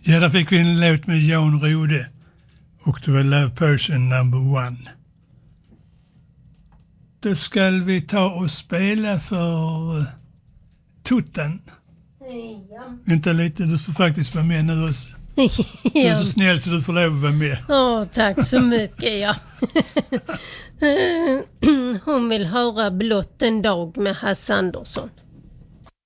Ja, där fick vi en låt med Jan Rode och det var Love Potion number 1. Då ska vi ta och spela för Tutten. Ja. Vänta lite, du får faktiskt vara med nu också. Du är så snäll så du får lov att vara med. Tack så mycket, ja. Hon vill höra Blott en dag med Hasse Andersson.